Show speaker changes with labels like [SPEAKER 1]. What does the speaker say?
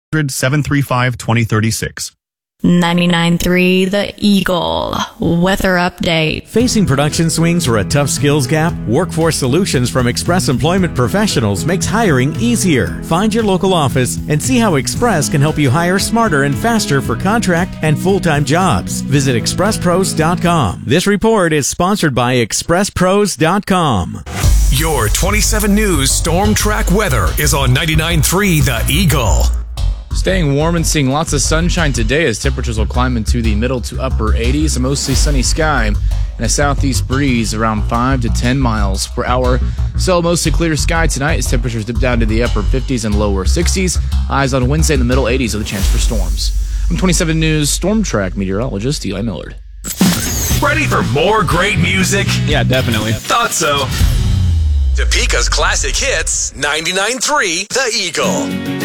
[SPEAKER 1] 735-2036.
[SPEAKER 2] 99.3 The Eagle. Weather update.
[SPEAKER 3] Facing production swings or a tough skills gap? Workforce Solutions from Express Employment Professionals makes hiring easier. Find your local office and see how Express can help you hire smarter and faster for contract and full-time jobs. Visit expresspros.com. This report is sponsored by expresspros.com.
[SPEAKER 4] Your 27 News Storm Track weather is on 99.3 The Eagle.
[SPEAKER 5] Staying warm and seeing lots of sunshine today as temperatures will climb into the middle to upper 80s. A mostly sunny sky and a southeast breeze around 5 to 10 miles per hour. Still mostly clear sky tonight as temperatures dip down to the upper 50s and lower 60s. Highs on Wednesday in the middle 80s with a chance for storms. I'm 27 News Storm Track meteorologist Eli Millard.
[SPEAKER 4] Ready for more great music?
[SPEAKER 5] Yeah, definitely.
[SPEAKER 4] Thought so. Topeka's classic hits, 99.3 The Eagle.